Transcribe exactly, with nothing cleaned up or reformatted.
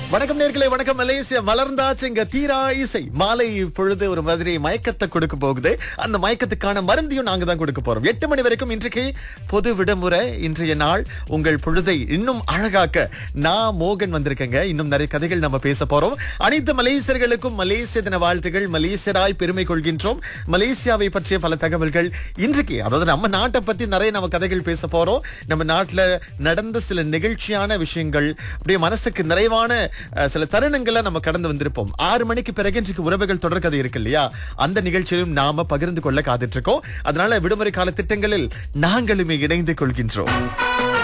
வணக்கம் நேர்களே, வணக்கம் மலேசியா. மலர்ந்தாச்சுங்க தீரா இசை. மாலை பொழுது ஒரு மாதிரி மயக்கத்தை கொடுக்க போகுது. அந்த மயக்கத்துக்கான மருந்தையும் நாங்க தான் கொடுக்க போறோம். எட்டு மணி வரைக்கும் இன்றைக்கு பொது விடுமுறை. இன்றைய நாள் உங்கள் பொழுதை இன்னும் அழகாக்க நான் மோகன் வந்திருக்கேங்க. இன்னும் நிறைய கதைகள் நம்ம பேச போறோம். அனைத்து மலேசியர்களுக்கும் மலேசிய தின வாழ்த்துகள். மலேசியராய் பெருமை கொள்கின்றோம். மலேசியாவை பற்றிய பல தகவல்கள் இன்றைக்கு, அதாவது நம்ம நாட்டை பத்தி நிறைய நம்ம கதைகள் பேச போறோம். நம்ம நாட்டுல நடந்த சில நிகழ்ச்சியான விஷயங்கள், அப்படியே மனசுக்கு நிறைவான அஹ், சில தருணங்களை நம்ம கடந்து வந்திருப்போம். ஆறு மணிக்கு பிறகு இன்றைக்கு உறவுகள் தொடர்கதை இருக்கு இல்லையா, அந்த நிகழ்ச்சியிலும் நாம பகிர்ந்து கொள்ள காத்துட்டு இருக்கோம். அதனால விடுமுறை கால திட்டங்களில் நாங்களுமே இணைந்து கொள்கின்றோம்.